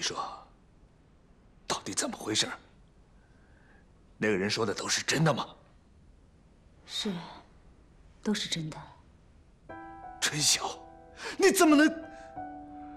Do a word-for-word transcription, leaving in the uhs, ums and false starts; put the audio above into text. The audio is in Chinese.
说，到底怎么回事？那个人说的都是真的吗？ 是，都是真的。 春晓，你怎么能？